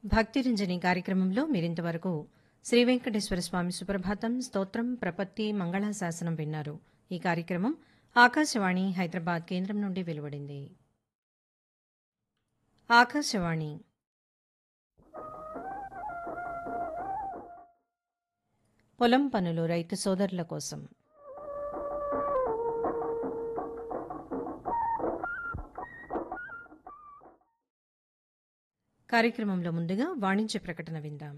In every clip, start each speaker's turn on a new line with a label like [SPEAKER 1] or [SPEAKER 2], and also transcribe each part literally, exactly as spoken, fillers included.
[SPEAKER 1] భక్తిరంజని కార్యక్రమంలో మీరింతవరకు శ్రీ వెంకటేశ్వర స్వామి సుప్రభాతం స్తోత్రం ప్రపత్తి మంగళాశాసనం విన్నారు. ఈ కార్యక్రమం ఆకాశవాణి హైదరాబాద్ కేంద్రం నుండి వెలువడింది. ఆకాశవాణి పొలం పనులు రైతు సోదరుల కోసం. కార్యక్రమంలో ముందుగా వాణిజ్య ప్రకటన విందాం.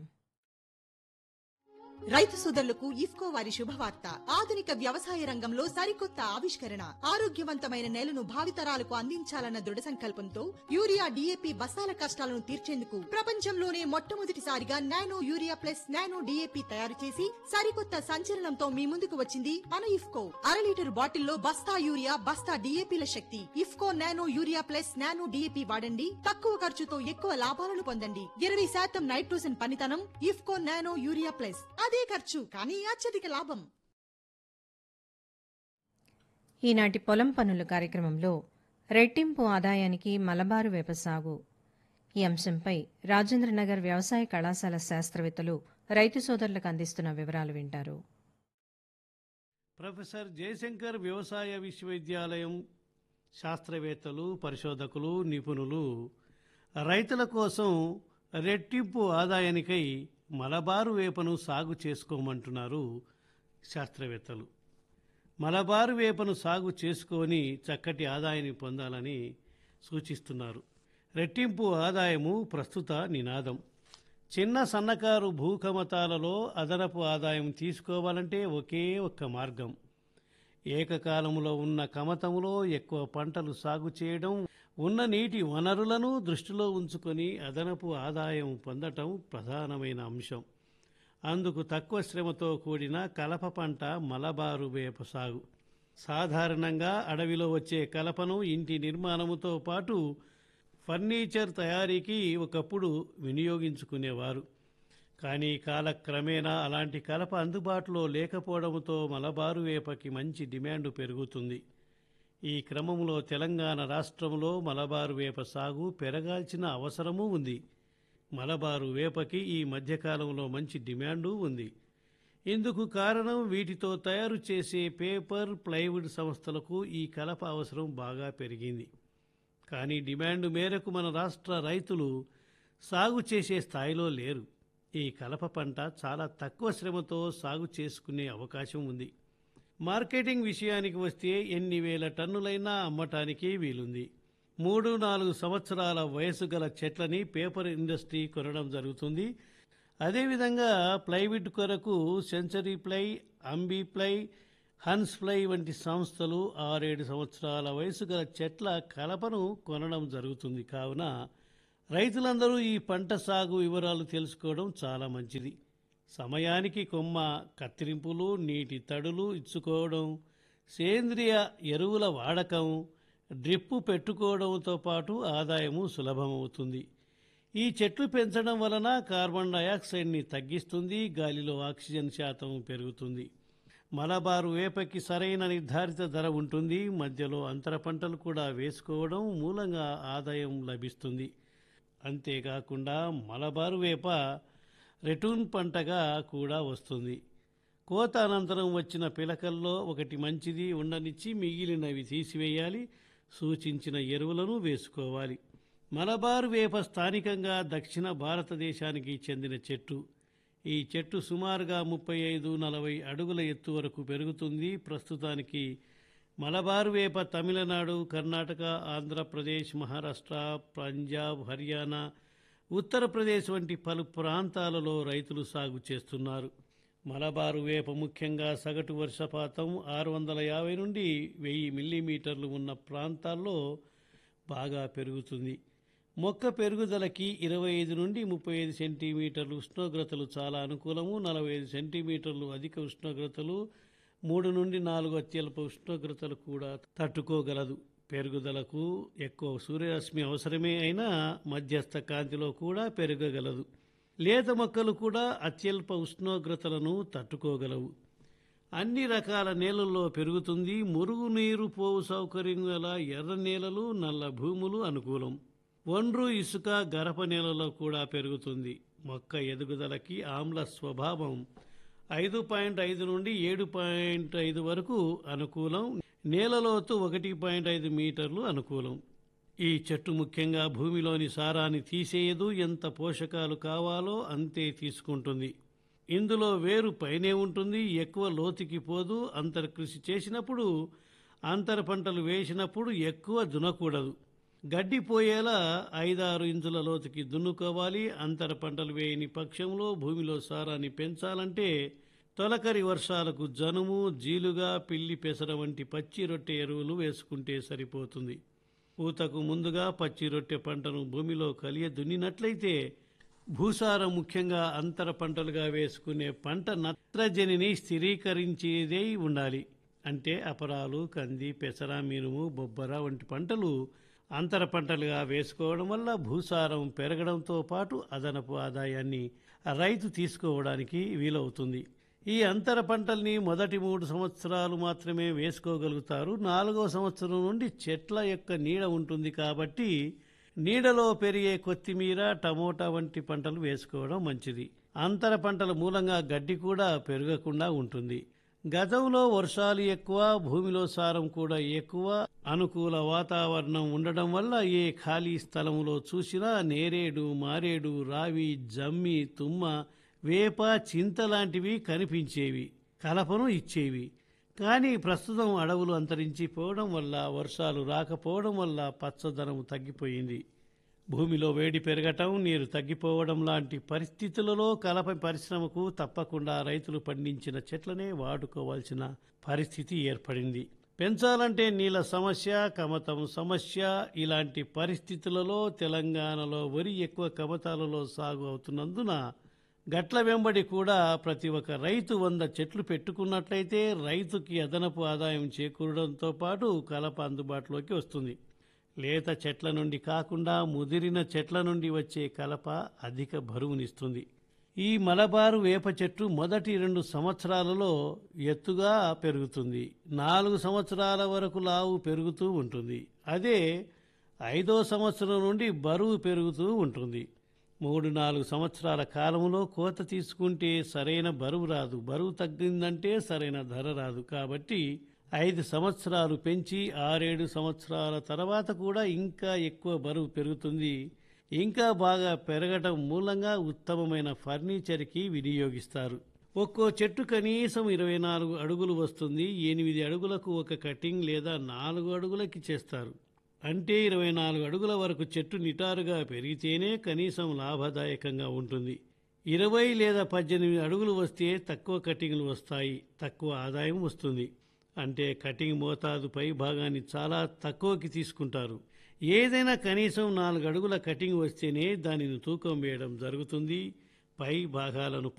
[SPEAKER 2] రైతు సోదరులకు ఇఫ్కో వారి శుభవార్త. ఆధునిక వ్యవసాయ రంగంలో సరికొత్త ఆవిష్కరణ, ఆరోగ్యవంతమైన నేలను భావితరాలకు అందించాలన్న దృఢ సంకల్పంతో యూరియా డీఏపీ బస్తాల కష్టాలను తీర్చేందుకు ప్రపంచంలోనే మొట్టమొదటిసారిగా nano urea plus nano DAP తయారు చేసి సరికొత్త సంచలనంతో మీ ముందుకు వచ్చింది మన ఇఫ్కో. అర లీటర్ బాటిల్లో బస్తా యూరియా, బస్తా డీఏపీల శక్తి. IFFCO nano urea plus nano DAP వాడండి, తక్కువ ఖర్చుతో ఎక్కువ లాభాలను పొందండి. ఇరవై శాతం నైట్రోజన్ పనితనం. ఇఫ్కో నానో యూరియా ప్లస్, అదే ఖర్చు కానీ అత్యధిక లాభం.
[SPEAKER 1] ఈనాటి పొలం పనుల కార్యక్రమంలో రెట్టింపు ఆదాయానికి మలబారు వేప సాగు ఈ అంశంపై రాజేంద్రనగర్ వ్యవసాయ కళాశాల శాస్త్రవేత్తలు రైతు సోదరులకు అందిస్తున్న వివరాలు వింటారు.
[SPEAKER 3] ప్రొఫెసర్ జయశంకర్ వ్యవసాయ విశ్వవిద్యాలయం శాస్త్రవేత్తలు, పరిశోధకులు, నిపుణులు రైతుల కోసం రెట్టింపు ఆదాయానికై మలబారు వేపను సాగు చేసుకోమంటున్నారు. శాస్త్రవేత్తలు మలబారు వేపను సాగు చేసుకొని చక్కటి ఆదాయాన్ని పొందాలని సూచిస్తున్నారు. రెట్టింపు ఆదాయము ప్రస్తుత నినాదం. చిన్న సన్నకారు భూకమతాలలో అదనపు ఆదాయం తీసుకోవాలంటే ఒకే ఒక్క మార్గం. ఏకకాలంలో ఉన్న కమతములో ఎక్కువ పంటలు సాగు చేయడం, ఉన్న నీటి వనరులను దృష్టిలో ఉంచుకొని అదనపు ఆదాయం పొందటం ప్రధానమైన అంశం. అందుకు తక్కువ శ్రమతో కూడిన కలప పంట మలబారు వేప సాగు. సాధారణంగా అడవిలో వచ్చే కలపను ఇంటి నిర్మాణముతో పాటు ఫర్నిచర్ తయారీకి ఒకప్పుడు వినియోగించుకునేవారు. కానీ కాలక్రమేణా అలాంటి కలప అందుబాటులో లేకపోవడంతో మలబారు వేపకి మంచి డిమాండ్ పెరుగుతుంది. ఈ క్రమంలో తెలంగాణ రాష్ట్రంలో మలబారు వేప సాగు పెరగాల్సిన అవసరమూ ఉంది. మలబారు వేపకి ఈ మధ్యకాలంలో మంచి డిమాండు ఉంది. ఇందుకు కారణం వీటితో తయారు చేసే పేపర్, ప్లైవుడ్ సంస్థలకు ఈ కలప అవసరం బాగా పెరిగింది. కానీ డిమాండ్ మేరకు మన రాష్ట్ర రైతులు సాగు చేసే స్థాయిలో లేరు. ఈ కలప పంట చాలా తక్కువ శ్రమతో సాగు చేసుకునే అవకాశం ఉంది. మార్కెటింగ్ విషయానికి వస్తే ఎన్ని వేల టన్నులైనా అమ్మటానికి వీలుంది. మూడు నాలుగు సంవత్సరాల వయసు గల చెట్లని పేపర్ ఇండస్ట్రీ కొనడం జరుగుతుంది. అదేవిధంగా ప్లైవుడ్ కొరకు century ply, అంబీ ply, Hans ply వంటి సంస్థలు ఆరేడు సంవత్సరాల వయసు గల చెట్ల కలపను కొనడం జరుగుతుంది. కావున రైతులందరూ ఈ పంట సాగు వివరాలు తెలుసుకోవడం చాలా మంచిది. సమయానికి కొమ్మ కత్తిరింపులు, నీటి తడులు ఇచ్చుకోవడం, సేంద్రియ ఎరువుల వాడకం, డ్రిప్పు పెట్టుకోవడంతో పాటు ఆదాయము సులభమవుతుంది. ఈ చెట్లు పెంచడం వలన కార్బన్ డయాక్సైడ్ని తగ్గిస్తుంది, గాలిలో ఆక్సిజన్ శాతం పెరుగుతుంది. మలబారు వేపకి సరైన నిర్ధారిత ధర ఉంటుంది. మధ్యలో అంతర పంటలు కూడా వేసుకోవడం మూలంగా ఆదాయం లభిస్తుంది. అంతేకాకుండా మలబారు వేప రెటూన్ పంటగా కూడా వస్తుంది. కోత అనంతరం వచ్చిన పిలకల్లో ఒకటి మంచిది ఉండనిచ్చి మిగిలినవి తీసివేయాలి. సూచించిన ఎరువులను వేసుకోవాలి. మలబారు వేప స్థానికంగా దక్షిణ భారతదేశానికి చెందిన చెట్టు. ఈ చెట్టు సుమారుగా ముప్పై ఐదు నలభై అడుగుల ఎత్తు వరకు పెరుగుతుంది. ప్రస్తుతానికి మలబారు వేప తమిళనాడు, కర్ణాటక, ఆంధ్రప్రదేశ్, మహారాష్ట్ర, పంజాబ్, హర్యానా, ఉత్తరప్రదేశ్ వంటి పలు ప్రాంతాలలో రైతులు సాగు చేస్తున్నారు. మలబారు వేప ముఖ్యంగా సగటు వర్షపాతం ఆరు వందల యాభై నుండి వెయ్యి మిల్లీమీటర్లు ఉన్న ప్రాంతాల్లో బాగా పెరుగుతుంది. మొక్క పెరుగుదలకి ఇరవై ఐదు నుండి ముప్పై ఐదు సెంటీమీటర్లు ఉష్ణోగ్రతలు చాలా అనుకూలము. నలభై ఐదు సెంటీమీటర్లు అధిక ఉష్ణోగ్రతలు, మూడు నుండి నాలుగు అత్యల్ప ఉష్ణోగ్రతలు కూడా తట్టుకోగలదు. పెరుగుదలకు ఎక్కువ సూర్యరశ్మి అవసరమే అయినా మధ్యస్థ కాంతిలో కూడా పెరగగలదు. లేత మొక్కలు కూడా అత్యల్ప ఉష్ణోగ్రతలను తట్టుకోగలవు. అన్ని రకాల నేలల్లో పెరుగుతుంది. మురుగునీరు పోవు సౌకర్యం గల ఎర్ర నేలలు, నల్ల భూములు అనుకూలం. ఒండ్రు ఇసుక గరప నేలలో కూడా పెరుగుతుంది. మొక్క ఎదుగుదలకి ఆమ్ల స్వభావం ఐదు పాయింట్ ఐదు నుండి ఏడు పాయింట్ ఐదు వరకు అనుకూలం. నేలలోతు ఒకటి పాయింట్ ఐదు మీటర్లు అనుకూలం. ఈ చెట్టు ముఖ్యంగా భూమిలోని సారాన్ని తీసేయదు. ఎంత పోషకాలు కావాలో అంతే తీసుకుంటుంది. ఇందులో వేరు పైనే ఉంటుంది, ఎక్కువ లోతుకి పోదు. అంతర్కృషి చేసినప్పుడు, అంతర పంటలు వేసినప్పుడు ఎక్కువ దున్నకూడదు. గడ్డి పోయేలా ఐదారు ఇంచుల లోతుకి దున్నుకోవాలి. అంతర పంటలు వేయని పక్షంలో భూమిలో సారాన్ని పెంచాలంటే తొలకరి వర్షాలకు జనుము, జీలుగా, పిల్లి పెసర వంటి పచ్చి రొట్టె ఎరువులు వేసుకుంటే సరిపోతుంది. పూతకు ముందుగా పచ్చి రొట్టె పంటను భూమిలో కలియ దున్నినట్లయితే భూసారం ముఖ్యంగా అంతర పంటలుగా వేసుకునే పంట నత్రజనిని స్థిరీకరించేదై ఉండాలి. అంటే అపరాలు, కంది, పెసర, మినుము, బొబ్బర వంటి పంటలు అంతర పంటలుగా వేసుకోవడం వల్ల భూసారం పెరగడంతో పాటు అదనపు ఆదాయాన్ని రైతు తీసుకోవడానికి వీలవుతుంది. ఈ అంతర పంటల్ని మొదటి మూడు సంవత్సరాలు మాత్రమే వేసుకోగలుగుతారు. నాలుగో సంవత్సరం నుండి చెట్ల యొక్క నీడ ఉంటుంది కాబట్టి నీడలో పెరిగే కొత్తిమీర, టమోటా వంటి పంటలు వేసుకోవడం మంచిది. అంతర పంటల మూలంగా గడ్డి కూడా పెరగకుండా ఉంటుంది. గతంలో వర్షాలు ఎక్కువ, భూమిలో సారం కూడా ఎక్కువ, అనుకూల వాతావరణం ఉండడం వల్ల ఏ ఖాళీ స్థలంలో చూసినా నేరేడు, మారేడు, రావి, జమ్మి, తుమ్మ, వేప, చింత లాంటివి కనిపించేవి, కలపను ఇచ్చేవి. కానీ ప్రస్తుతం అడవులు అంతరించిపోవడం వల్ల, వర్షాలు రాకపోవడం వల్ల పచ్చదనం తగ్గిపోయింది. భూమిలో వేడి పెరగటం, నీరు తగ్గిపోవడం లాంటి పరిస్థితులలో కలప పరిశ్రమకు తప్పకుండా రైతులు పండించిన చెట్లనే వాడుకోవాల్సిన పరిస్థితి ఏర్పడింది. పెంచాలంటే నీళ్ళ సమస్య, కమతం సమస్య. ఇలాంటి పరిస్థితులలో తెలంగాణలో వరి ఎక్కువ కమతాలలో సాగు అవుతున్నందున గట్ల వెంబడి కూడా ప్రతి ఒక్క రైతు వంద చెట్లు పెట్టుకున్నట్లయితే రైతుకి అదనపు ఆదాయం చేకూరడంతో పాటు కలప అందుబాటులోకి వస్తుంది. లేత చెట్ల నుండి కాకుండా ముదిరిన చెట్ల నుండి వచ్చే కలప అధిక బరువునిస్తుంది. ఈ మలబారు వేప చెట్టు మొదటి రెండు సంవత్సరాలలో ఎత్తుగా పెరుగుతుంది. నాలుగు సంవత్సరాల వరకు లావు పెరుగుతూ ఉంటుంది. అదే ఐదో సంవత్సరం నుండి బరువు పెరుగుతూ ఉంటుంది. మూడు నాలుగు సంవత్సరాల కాలంలో కోత తీసుకుంటే సరైన బరువు రాదు. బరువు తగ్గిందంటే సరైన ధర రాదు. కాబట్టి ఐదు సంవత్సరాలు పెంచి ఆరేడు సంవత్సరాల తర్వాత కూడా ఇంకా ఎక్కువ బరువు పెరుగుతుంది. ఇంకా బాగా పెరగడం మూలంగా ఉత్తమమైన ఫర్నిచర్కి వినియోగిస్తారు. ఒక్కో చెట్టు కనీసం ఇరవై నాలుగు అడుగులు వస్తుంది. ఎనిమిది అడుగులకు ఒక కటింగ్ లేదా నాలుగు అడుగులకి చేస్తారు. అంటే ఇరవై నాలుగు అడుగుల వరకు చెట్టు నిటారుగా పెరిగితేనే కనీసం లాభదాయకంగా ఉంటుంది. ఇరవై లేదా పద్దెనిమిది అడుగులు వస్తే తక్కువ కటింగ్లు వస్తాయి, తక్కువ ఆదాయం వస్తుంది. అంటే కటింగ్ మోతాదు పై భాగాన్ని చాలా తక్కువకి తీసుకుంటారు. ఏదైనా కనీసం నాలుగు అడుగుల కటింగ్ వస్తేనే దానిని తూకం వేయడం జరుగుతుంది. పై భాగాలను